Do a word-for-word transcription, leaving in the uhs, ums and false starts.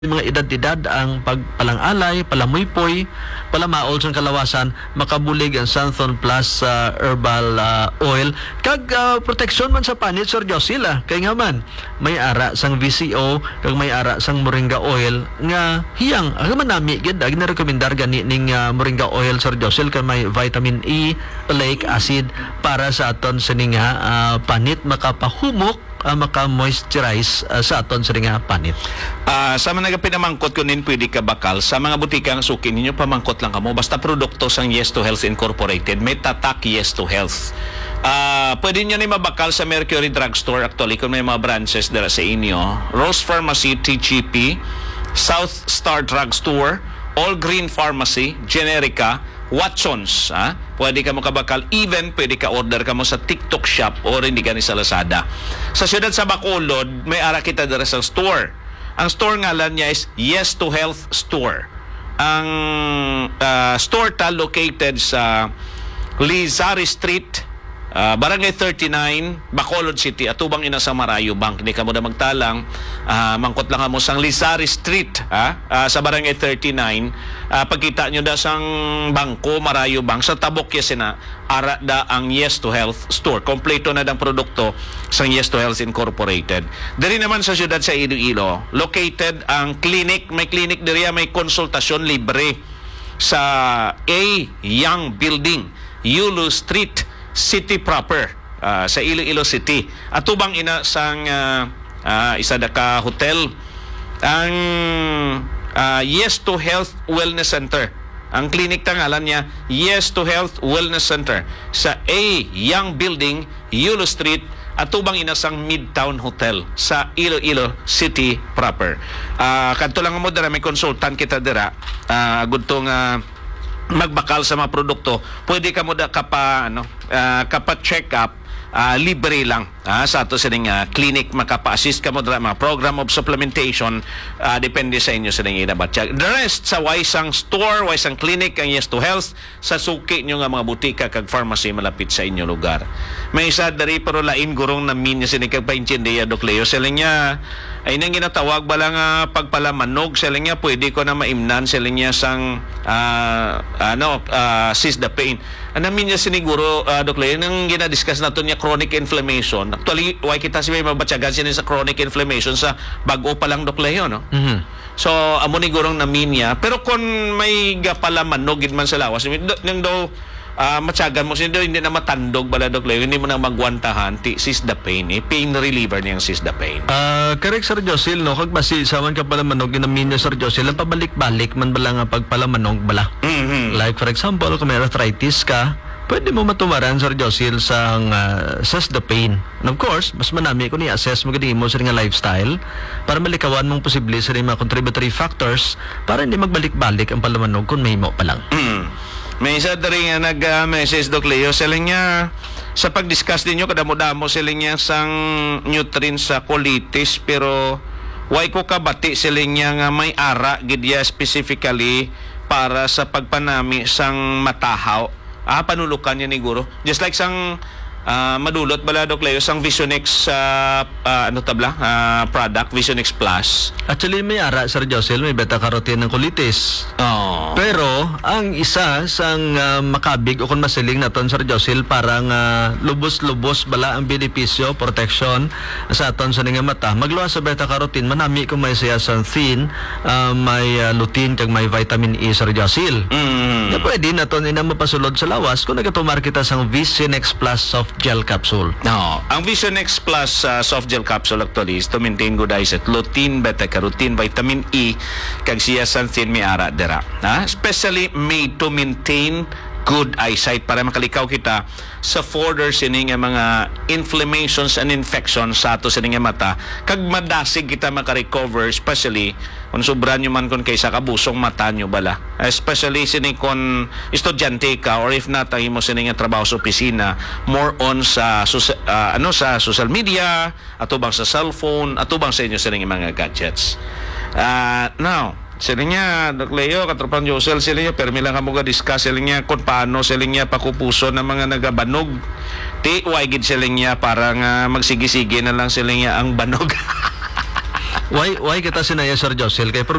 mga edad-edad ang pagpalangalay, palamuypoy, palamaol sa kalawasan, makabulig ang Santhon Plus uh, Herbal uh, Oil. Kag uh, proteksyon man sa panit, Sir Josila. Kaya nga man, may ara sang V C O, kag may ara sang Moringa Oil, nga hiyang, aga man nami, ganda, ginarekomendar gani ning uh, Moringa Oil, Sir Josil, kay may vitamin E, oleic acid, para sa aton sa nga uh, panit, makapahumok, uh, maka-moisturize uh, sa aton sa nga panit. Uh, sa mga pinamangkot ko nin pwede ka bakal sa mga butikang suki ninyo, pamangkot lang kamo basta produkto sang Yes to Health Incorporated, may tatak Yes to Health. Uh, pwede nyo ni mabakal sa Mercury Drugstore actually kung may mga branches dara sa inyo, Rose Pharmacy, T G P, South Star Drugstore, All Green Pharmacy, Generica, Watsons, ha? Pwede ka mo kabakal, even pwede ka order ka mo sa TikTok Shop o hindi ka ni sa Lazada. Sa siyudad sa Bacolod, may ara kita dara sa store. Ang store ngalan niya is Yes to Health Store. Ang uh, store ta located sa Lizari Street, uh, Barangay thirty-nine, Bacolod City, atubang ina sa Marayo Bank. Hindi ka mo na magtalang, uh, mangkot lang mo sang Lizari Street, ha? Uh, sa Barangay thirty-nine. Uh, pagkita nyo da sang bangko, Marayo Bank, sa tabok yes na, ara da ang Yes to Health Store. Kompleto na dang produkto sang Yes to Health Incorporated. Dari naman sa siyudad sa Iloilo, located ang clinic, may clinic diri, may konsultasyon libre sa A Young Building, Yulo Street, City proper, uh, sa Iloilo City. Atubang ina sang uh, uh, isa da ka hotel, ang uh, Yes to Health Wellness Center. Ang clinic tangalan niya, Yes to Health Wellness Center sa A Young Building, Yulo Street, atubang ina sang Midtown Hotel sa Iloilo City proper. Uh, kanto lang mo dira, may consultant kita dira, uh, gudtong uh, magbakal sa mga produkto, pwede ka mo da kapa ano, uh, kapa check up, uh, libre lang, uh, sa ato sining uh, clinic, makapa-assist ka mo dra mga program of supplementation, uh, depende sa inyo sining inabatya. The rest sa waisang store, waisang clinic ang Yes to Health, sa suki nyo nga mga butika kag pharmacy malapit sa inyo lugar. May isa dari pero lain gurong na minya sining kag paintindiya Doc Leo, sila niya ay nang ginatawag bala nga pagpalamanog, sila niya pwede ko na maimnan, sila niya sang uh, ano, uh, seize the pain. Anamin niya siniguro, uh, Doc Leo, nang ginadiscuss nato niya chronic inflammation. Actually, why kita si may mabatyagan siya sa chronic inflammation sa bago pa lang, Doc Leo, no? Mm-hmm. So, amo ni gurong namin niya. Pero kung may gapalamanog man sa lawas, nang daw Uh, matyagan mo, siya hindi na matandog bala, Doc Leo, hindi mo na magwantahan, ti sis the pain, eh, pain reliever niyang sis the pain. Uh, correct, Sir Josil, no? Kag basi, saman ka pala manog, inamin niya, Sir Josil, ang pabalik-balik man bala nga pagpalamanog bala. Mm-hmm. Like, for example, kung may arthritis ka, pwede mo matumaran, Sir Josil, sa uh, assess the pain. And of course, mas manami kung i-assess mo ganyan mo sa nga lifestyle para malikawan mong posible sa mga contributory factors para hindi magbalik-balik ang palamanog kung may mo pa lang. Mm. May isa rin nga nag-message, Doc Leo, sila niya, sa pag-discuss ninyo, kadamo-damo sila niya sang nutrients sa colitis, pero why ko kabati sila niya nga may ara, gidya specifically para sa pagpanami sang matahaw. Ah, panulukan niya ni Guro. Just like sang Uh, madulot bala, Doc Leo, sang Visionex uh, uh, ano tabla uh, product, Visionex Plus. Actually may ara, Sir Josil, may beta-carotene ng colitis. Oh. Pero ang isa sang uh, makabig o kung masiling naton, Sir Josil, parang uh, lubos-lubos bala ang benepisyo, protection sa aton sa nga mata. Magluwas sa beta-carotene, manami kung may zeaxanthin, uh, may uh, lutein kag may vitamin E, Sir Josil. Mm. Na pwede naton ina mapasulod sa lawas kung nagatumar kita sang Visionex Plus soft gel capsule. No, ang Visionex Plus uh, soft gel capsule actually is to maintain good eyesight, lutein, beta-carotene, vitamin E, kag zeaxanthin may ara dira. Ha? Especially made to maintain good eyesight para makalikaw kita sa further sining mga inflammations and infections sa ato sining mata, kag madasig kita makarecover, especially kung sobra nyo man kung kaysa kabusong mata nyo bala, especially sining kung estudyante ka or if not ang imo sining trabaho sa opisina, more on sa uh, ano sa social media, atubang sa cellphone, atubang sa inyo sining mga gadgets. Uh, now sila niya, Doc Leo, katropan Josel, sila niya, permi lang ka mo ga-discuss, sila niya, kung paano sila niya pakupuso ng mga nagabanog. Ti, waigid sila niya, parang uh, magsigi-sige na lang sila niya ang banog. Why why kita sinaya Sir Josel kay